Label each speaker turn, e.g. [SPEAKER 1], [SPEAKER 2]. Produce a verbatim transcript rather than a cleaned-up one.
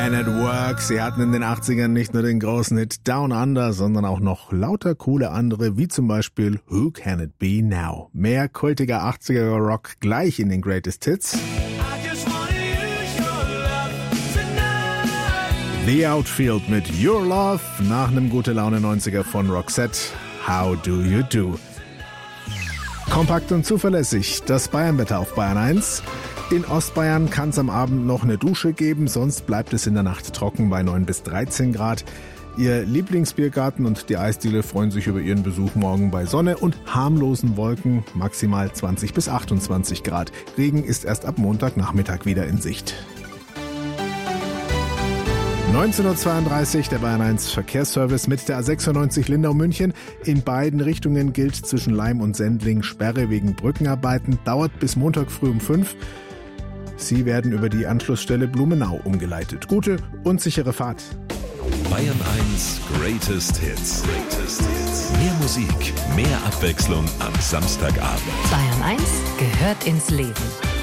[SPEAKER 1] Man at Work. Sie hatten in den achtzigern nicht nur den großen Hit Down Under, sondern auch noch lauter coole andere, wie zum Beispiel Who Can It Be Now? Mehr kultiger achtziger Rock gleich in den Greatest Hits. The Outfield mit Your Love nach einem gute Laune neunziger von Roxette. How Do You Do? Kompakt und zuverlässig, das Bayernwetter auf Bayern eins. In Ostbayern kann es am Abend noch eine Dusche geben, sonst bleibt es in der Nacht trocken bei neun bis dreizehn Grad. Ihr Lieblingsbiergarten und die Eisdiele freuen sich über ihren Besuch morgen bei Sonne und harmlosen Wolken, maximal zwanzig bis achtundzwanzig Grad. Regen ist erst ab Montagnachmittag wieder in Sicht. neunzehn Uhr zweiunddreißig, der Bayern eins Verkehrsservice mit der A sechsundneunzig Lindau-München. In beiden Richtungen gilt zwischen Laim und Sendling Sperre wegen Brückenarbeiten. Dauert bis Montag früh um fünf. Sie werden über die Anschlussstelle Blumenau umgeleitet. Gute und sichere Fahrt.
[SPEAKER 2] Bayern eins Greatest Hits. Greatest Hits. Mehr Musik, mehr Abwechslung am Samstagabend.
[SPEAKER 3] Bayern eins gehört ins Leben.